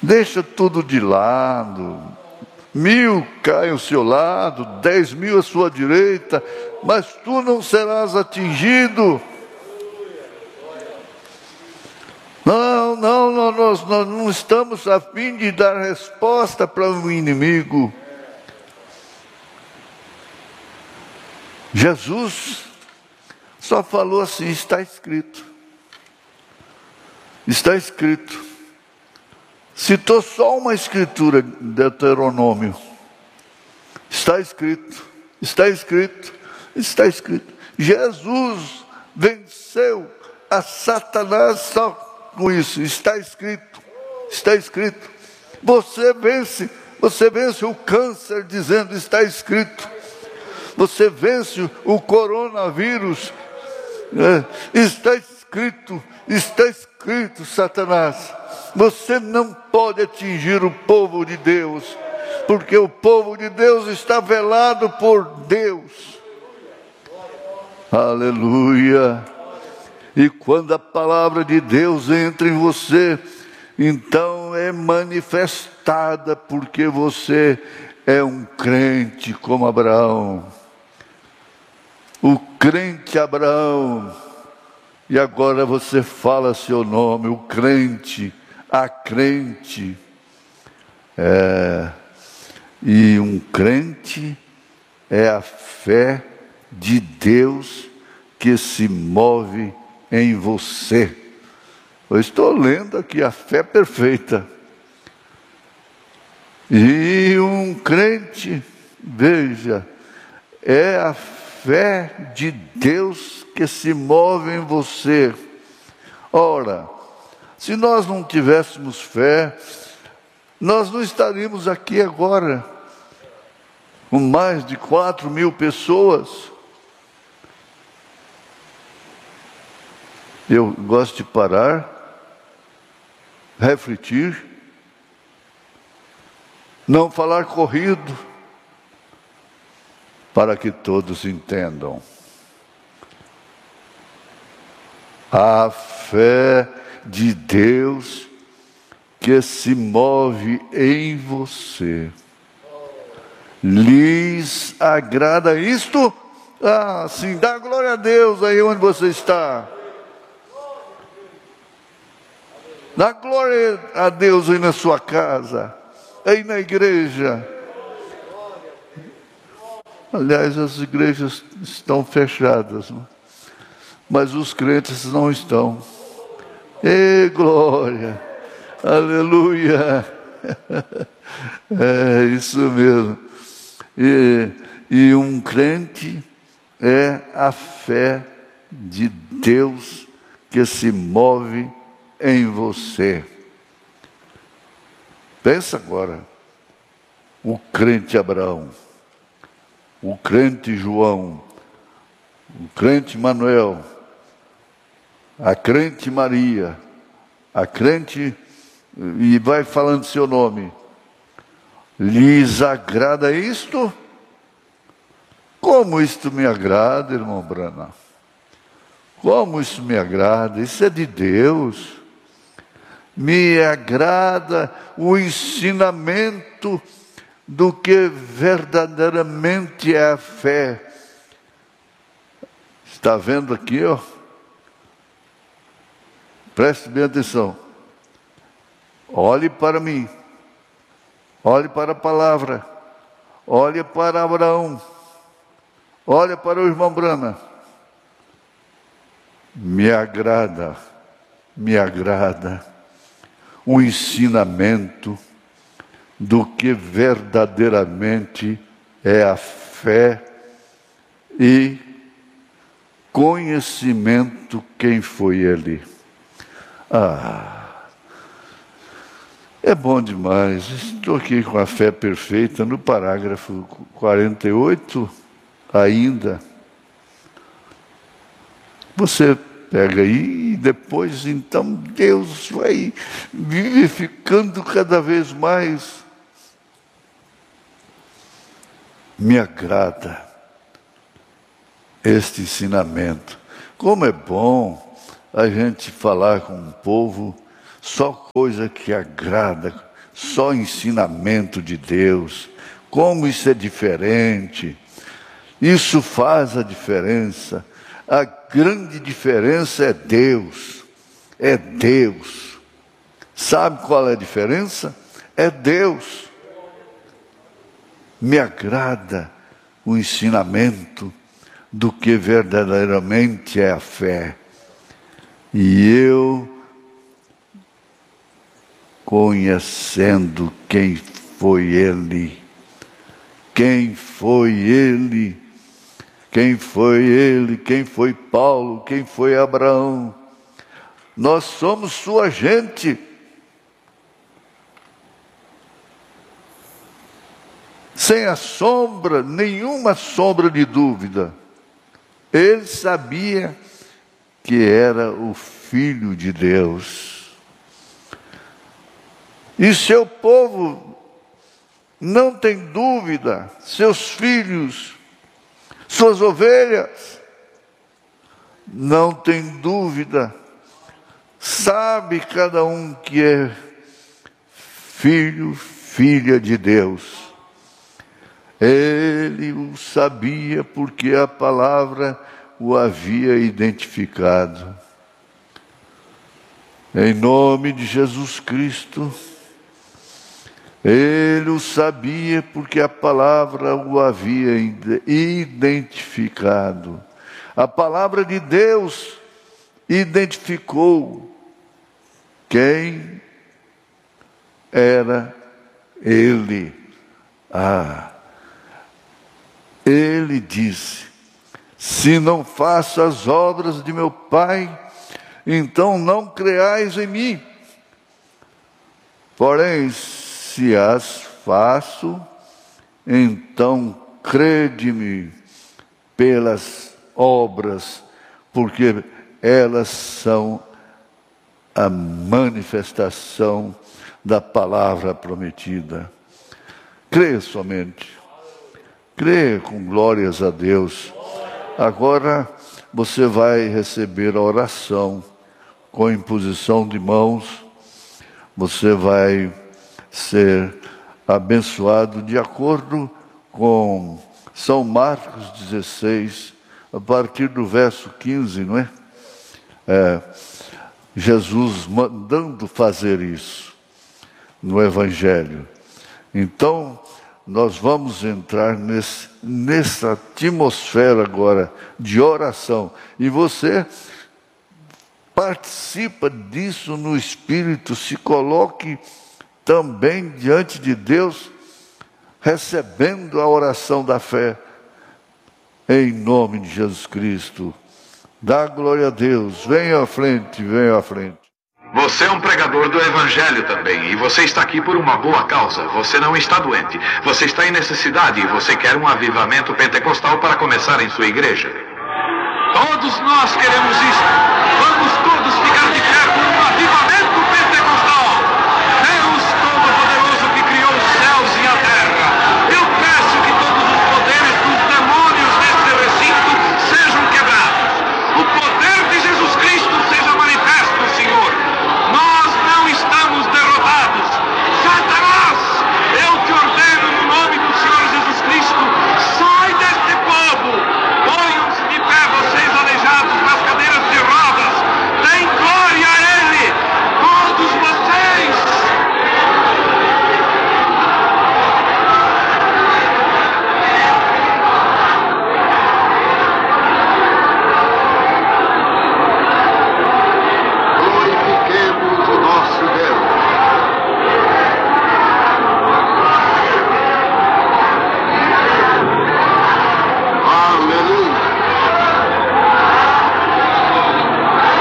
Deixa tudo de lado. 1000 caem ao seu lado, 10.000 à sua direita, mas tu não serás atingido. Não, nós não estamos a fim de dar resposta para o inimigo. Jesus só falou assim: está escrito. Está escrito. Citou só uma escritura, Deuteronômio. Está escrito, está escrito, está escrito. Jesus venceu a Satanás só com isso. Está escrito, está escrito. Você vence o câncer dizendo está escrito. Você vence o coronavírus. Está escrito, Satanás. Você não pode atingir o povo de Deus, porque o povo de Deus está velado por Deus. Aleluia. E quando a palavra de Deus entra em você, então é manifestada, porque você é um crente como Abraão. O crente Abraão. E agora você fala seu nome, o crente, a crente. E um crente é a fé de Deus que se move em você. Eu estou lendo aqui a fé perfeita. E um crente, veja, é a fé de Deus que se move em você. Ora, se nós não tivéssemos fé, nós não estaríamos aqui agora, com mais de 4.000 pessoas. Eu gosto de parar, refletir, não falar corrido, para que todos entendam. A fé de Deus que se move em você. Lhes agrada isto? Sim, dá glória a Deus aí onde você está. Dá glória a Deus aí na sua casa, aí na igreja. Aliás, as igrejas estão fechadas, mas os crentes não estão. Ê, glória! Aleluia! É isso mesmo. E um crente é a fé de Deus que se move em você. Pensa agora, o crente Abraão, o crente João, o crente Manuel, a crente Maria, a crente, e vai falando seu nome. Lhes agrada isto? Como isto me agrada, irmão Brana? Como isso me agrada? Isso é de Deus. Me agrada o ensinamento do que verdadeiramente é a fé. Está vendo aqui, ó? Preste bem atenção. Olhe para mim. Olhe para a palavra. Olhe para Abraão. Olhe para o irmão Brana. Me agrada o ensinamento do que verdadeiramente é a fé e conhecimento quem foi ele. É bom demais. Estou aqui com a fé perfeita no parágrafo 48 ainda. Você pega aí e depois, então, Deus vai vivificando cada vez mais. Me agrada este ensinamento. Como é bom a gente falar com o povo só coisa que agrada, só ensinamento de Deus. Como isso é diferente. Isso faz a diferença. A grande diferença é Deus. É Deus. Sabe qual é a diferença? É Deus. Me agrada o ensinamento do que verdadeiramente é a fé. E eu, conhecendo quem foi Ele, quem foi Paulo, quem foi Abraão, nós somos sua gente. Sem nenhuma sombra de dúvida, ele sabia que era o Filho de Deus. E seu povo não tem dúvida, seus filhos, suas ovelhas, não tem dúvida, sabe cada um que é filho, filha de Deus. Ele o sabia porque a palavra o havia identificado. Em nome de Jesus Cristo, ele o sabia porque a palavra o havia identificado. A palavra de Deus identificou quem era ele. Ele disse: se não faço as obras de meu Pai, então não creais em mim. Porém, se as faço, então crede-me pelas obras, porque elas são a manifestação da palavra prometida. Creia somente. Creia com glórias a Deus. Agora você vai receber a oração com imposição de mãos. Você vai ser abençoado de acordo com São Marcos 16, a partir do verso 15, não é? Jesus mandando fazer isso no Evangelho. Então, nós vamos entrar nessa atmosfera agora de oração. E você participa disso no Espírito, se coloque também diante de Deus, recebendo a oração da fé, em nome de Jesus Cristo. Dá glória a Deus. Venha à frente, venha à frente. Você é um pregador do Evangelho também, e você está aqui por uma boa causa. Você não está doente, você está em necessidade e você quer um avivamento pentecostal para começar em sua igreja. Todos nós queremos isso. Vamos